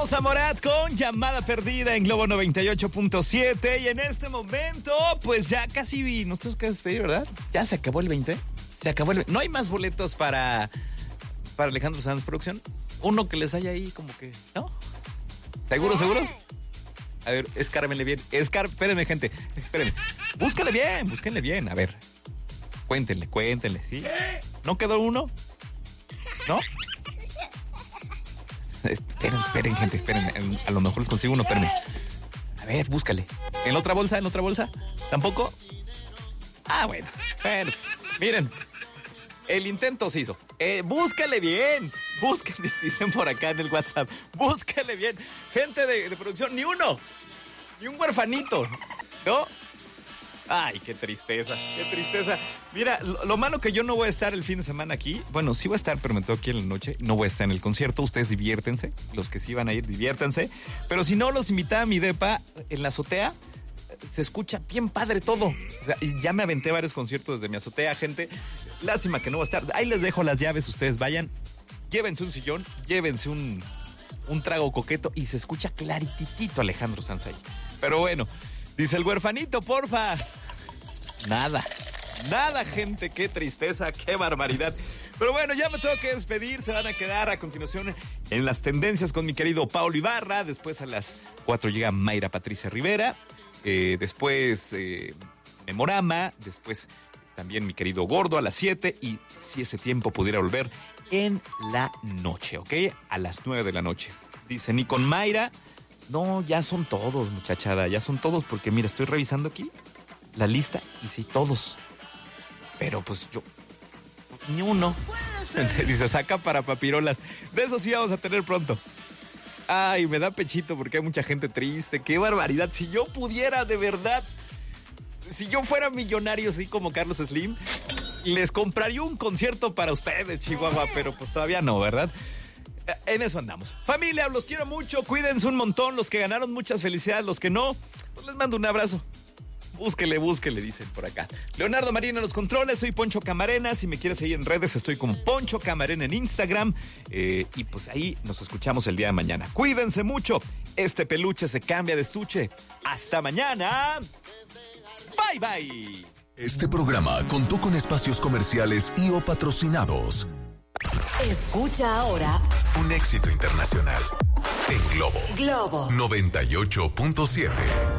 Escuchamos a Morat con Llamada Perdida en Globo 98.7 y en este momento, pues ya casi nos tenemos que despedir, ¿verdad? Ya se acabó el 20. Se acabó el 20. No hay más boletos para Alejandro Sanz Producción. Uno que les haya ahí como que, ¿no? ¿Seguros? A ver, escármenle bien. Espérenme, gente. Espérenme. Búsquenle bien. A ver. Cuéntenle, ¿sí? ¿No quedó uno? ¿No? Esperen, gente, esperen. A lo mejor les consigo uno, espérenme. A ver, búscale. ¿En la otra bolsa? ¿Tampoco? Ah, bueno. Pues, miren. El intento se hizo. Búscale bien. Dicen por acá en el WhatsApp. Búscale bien. Gente de producción, ni uno. Ni un huerfanito. ¿No? Ay, qué tristeza. Mira, lo malo que yo no voy a estar el fin de semana aquí. Bueno, sí voy a estar, pero me tengo que ir en la noche. No voy a estar en el concierto. Ustedes diviértense. Los que sí van a ir, diviértanse. Pero si no, los invitaba a mi depa en la azotea. Se escucha bien padre todo. O sea, ya me aventé varios conciertos desde mi azotea, gente. Lástima que no voy a estar. Ahí les dejo las llaves, ustedes vayan. Llévense un sillón, llévense un trago coqueto y se escucha clarititito Alejandro Sanz ahí. Pero bueno, dice el huerfanito, porfa. Nada, gente, qué tristeza, qué barbaridad. Pero bueno, ya me tengo que despedir. Se van a quedar a continuación en las tendencias con mi querido Paulo Ibarra. Después a las 4 llega Mayra Patricia Rivera. Después Memorama, después también mi querido Gordo a las 7 y si ese tiempo pudiera volver en la noche, ¿ok? A las 9 de la noche. Dicen, y con Mayra, no, ya son todos, muchachada, ya son todos, porque mira, estoy revisando aquí la lista y sí, todos. Pero pues yo, ni uno. Dice, saca para papirolas. De eso sí vamos a tener pronto. Ay, me da pechito porque hay mucha gente triste. ¡Qué barbaridad! Si yo pudiera, de verdad, si yo fuera millonario, así como Carlos Slim, les compraría un concierto para ustedes, Chihuahua, pero pues todavía no, ¿verdad? En eso andamos. Familia, los quiero mucho, cuídense un montón. Los que ganaron, muchas felicidades. Los que no, pues les mando un abrazo. Búsquele, dicen por acá. Leonardo Marín en los controles, soy Poncho Camarena. Si me quieres seguir en redes, estoy como Poncho Camarena en Instagram. Y pues ahí nos escuchamos el día de mañana. Cuídense mucho. Este peluche se cambia de estuche. Hasta mañana. Bye, bye. Este programa contó con espacios comerciales y o patrocinados. Escucha ahora Un éxito internacional en Globo 98.7.